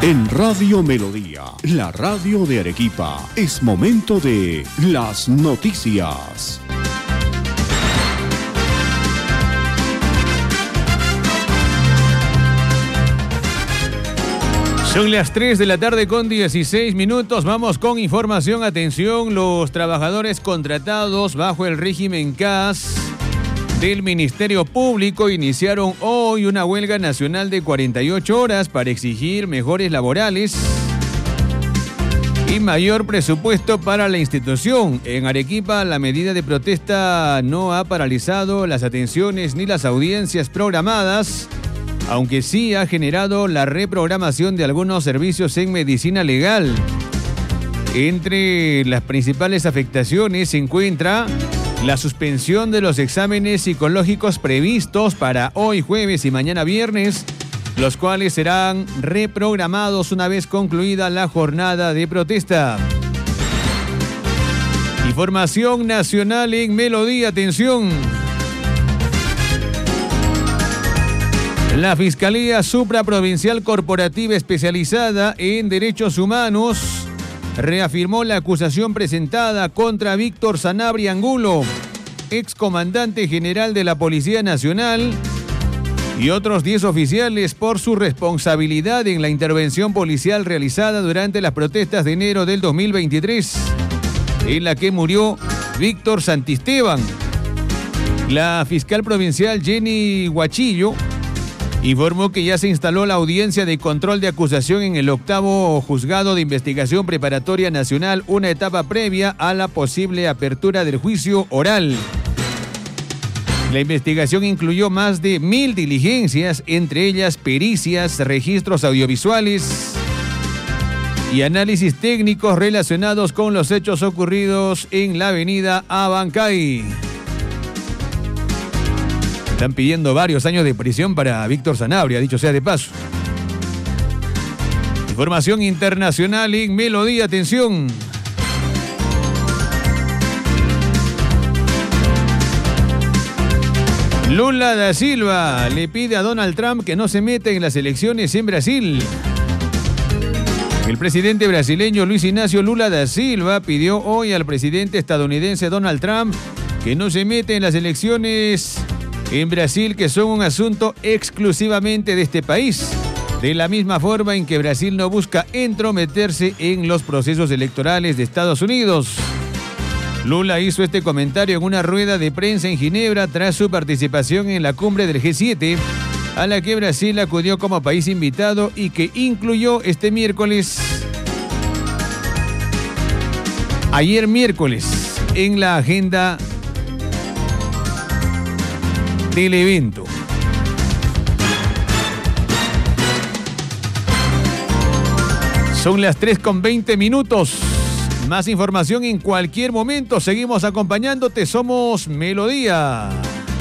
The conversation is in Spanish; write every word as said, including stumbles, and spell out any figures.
En Radio Melodía, la radio de Arequipa, es momento de las noticias. Son las tres de la tarde con dieciséis minutos. Vamos con información. Atención, los trabajadores contratados bajo el régimen C A S del Ministerio Público iniciaron hoy una huelga nacional de cuarenta y ocho horas para exigir mejores laborales y mayor presupuesto para la institución. En Arequipa, la medida de protesta no ha paralizado las atenciones ni las audiencias programadas, aunque sí ha generado la reprogramación de algunos servicios en medicina legal. Entre las principales afectaciones se encuentra la suspensión de los exámenes psicológicos previstos para hoy jueves y mañana viernes, los cuales serán reprogramados una vez concluida la jornada de protesta. Información nacional en Melodía, atención. La Fiscalía Supraprovincial Corporativa Especializada en Derechos Humanos reafirmó la acusación presentada contra Víctor Sanabria Angulo, excomandante general de la Policía Nacional, y otros diez oficiales por su responsabilidad en la intervención policial realizada durante las protestas de enero del dos mil veintitrés, en la que murió Víctor Santisteban. La fiscal provincial Jenny Huachillo informó que ya se instaló la audiencia de control de acusación en el octavo Juzgado de Investigación Preparatoria Nacional, una etapa previa a la posible apertura del juicio oral. La investigación incluyó más de mil diligencias, entre ellas pericias, registros audiovisuales y análisis técnicos relacionados con los hechos ocurridos en la avenida Abancay. Están pidiendo varios años de prisión para Víctor Sanabria, dicho sea de paso. Información internacional en Melodía, atención. Lula da Silva le pide a Donald Trump que no se meta en las elecciones en Brasil. El presidente brasileño Luis Ignacio Lula da Silva pidió hoy al presidente estadounidense Donald Trump que no se meta en las elecciones en Brasil, que son un asunto exclusivamente de este país, de la misma forma en que Brasil no busca entrometerse en los procesos electorales de Estados Unidos. Lula hizo este comentario en una rueda de prensa en Ginebra tras su participación en la cumbre del G siete, a la que Brasil acudió como país invitado y que incluyó este miércoles, ayer miércoles, en la agenda del evento. Son las tres con veinte minutos. Más información en cualquier momento. Seguimos acompañándote. Somos Melodía.